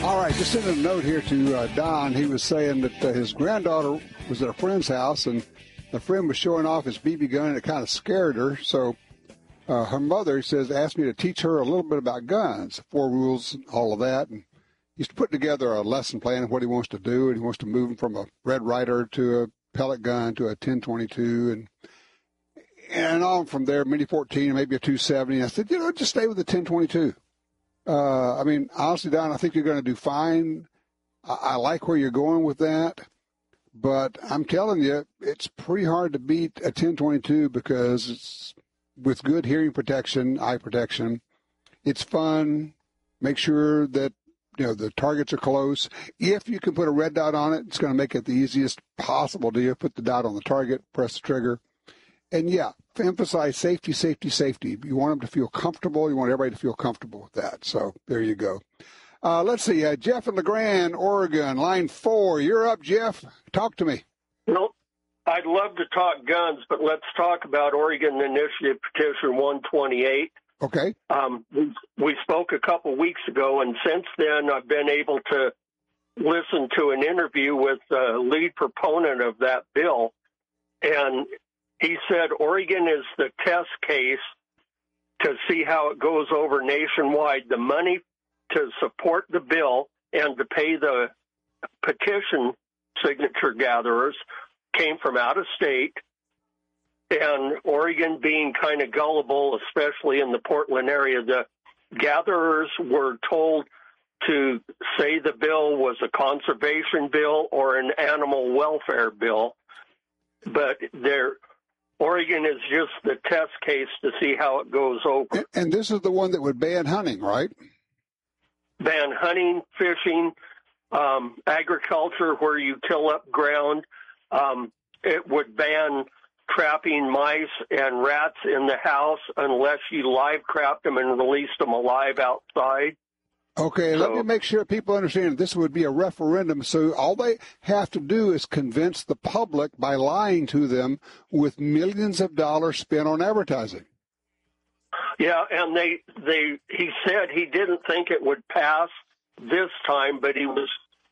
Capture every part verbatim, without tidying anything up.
All right, just sending a note here to uh, Don. He was saying that uh, his granddaughter was at a friend's house, and the friend was showing off his B B gun, and it kind of scared her. So uh, her mother, he says, asked me to teach her a little bit about guns, four rules, all of that. And he's put together a lesson plan of what he wants to do, and he wants to move him from a Red Ryder to a pellet gun to a ten twenty-two, and and on from there, Mini fourteen, maybe a two seventy. And I said, you know, just stay with the ten twenty-two. Uh, I mean, honestly, Don, I think you're going to do fine. I, I like where you're going with that. But I'm telling you, it's pretty hard to beat a ten twenty-two because it's with good hearing protection, eye protection. It's fun. Make sure that, you know, the targets are close. If you can put a red dot on it, it's going to make it the easiest possible to you. Put the dot on the target, press the trigger. And, yeah, emphasize safety, safety, safety. You want them to feel comfortable. You want everybody to feel comfortable with that. So there you go. Uh, let's see. Uh, Jeff in LeGrand, Oregon, line four. You're up, Jeff. Talk to me. Well, I'd love to talk guns, but let's talk about Oregon Initiative Petition one twenty-eight. Okay. Um, we, we spoke a couple weeks ago, and since then I've been able to listen to an interview with the lead proponent of that bill, and he said Oregon is the test case to see how it goes over nationwide. The money to support the bill and to pay the petition signature gatherers came from out of state, and Oregon being kind of gullible, especially in the Portland area, the gatherers were told to say the bill was a conservation bill or an animal welfare bill, but they're Oregon is just the test case to see how it goes over. And this is the one that would ban hunting, right? Ban hunting, fishing, um, agriculture where you till up ground. Um, it would ban trapping mice and rats in the house unless you live trapped them and released them alive outside. Okay, so, let me make sure people understand this would be a referendum. So all they have to do is convince the public by lying to them with millions of dollars spent on advertising. Yeah, and they, they, he said he didn't think it would pass this time, but he was,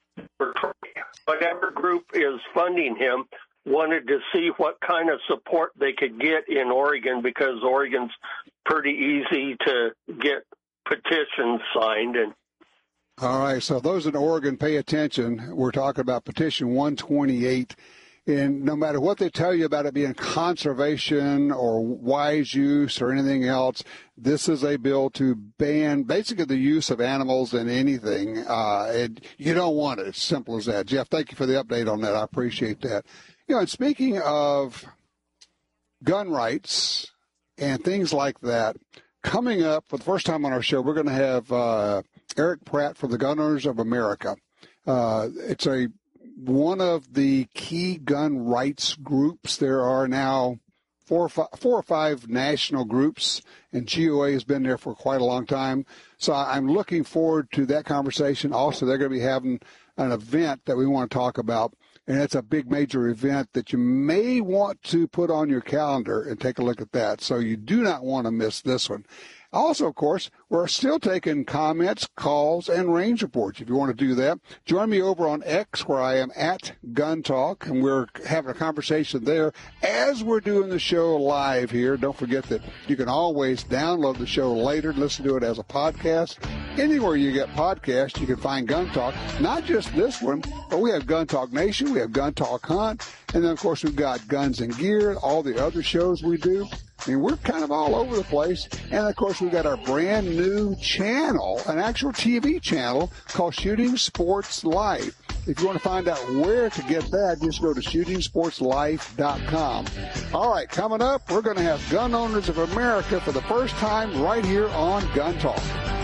whatever group is funding him, wanted to see what kind of support they could get in Oregon, because Oregon's pretty easy to get petitions signed. And all right, so those in Oregon, pay attention. We're talking about petition one twenty-eight. And no matter what they tell you about it being conservation or wise use or anything else, this is a bill to ban basically the use of animals in anything. Uh, and you don't want it. It's simple as that. Jeff, thank you for the update on that. I appreciate that. You know, and speaking of gun rights and things like that, coming up for the first time on our show, we're going to have uh, Eric Pratt from the Gun Owners of America. Uh, it's a one of the key gun rights groups. There are now four or five, four or five national groups, and G O A has been there for quite a long time. So I'm looking forward to that conversation. Also, they're going to be having an event that we want to talk about, and it's a big major event that you may want to put on your calendar and take a look at that. So you do not want to miss this one. Also, of course, we're still taking comments, calls, and range reports. If you want to do that, join me over on X, where I am at Gun Talk, and we're having a conversation there as we're doing the show live here. Don't forget that you can always download the show later, listen to it as a podcast. Anywhere you get podcasts, you can find Gun Talk. Not just this one, but we have Gun Talk Nation, we have Gun Talk Hunt, and then, of course, we've got Guns and Gear, all the other shows we do. I mean, we're kind of all over the place. And, of course, we've got our brand new channel, an actual T V channel called Shooting Sports Life. If you want to find out where to get that, just go to shooting sports life dot com. All right, coming up, we're going to have Gun Owners of America for the first time right here on Gun Talk.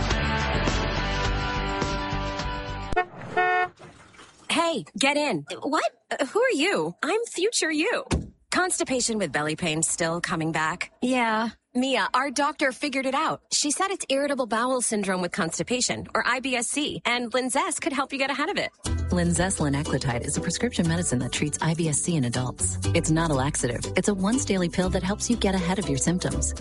Hey, get in. What? Uh, who are you? I'm future you. Constipation with belly pain still coming back? Yeah. Mia, our doctor figured it out. She said it's irritable bowel syndrome with constipation, or I B S C, and Linzess could help you get ahead of it. Linzess linaclotide is a prescription medicine that treats I B S C in adults. It's not a laxative. It's a once-daily pill that helps you get ahead of your symptoms.